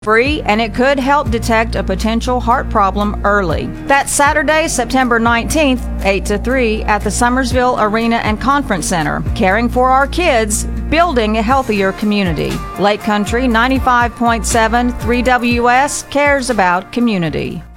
free, and it could help detect a potential heart problem early. That's Saturday, September 19th, 8 to 3 at the Summersville Arena and Conference Center. Caring for our kids, building a healthier community. Lake Country 95.7 3WS cares about community.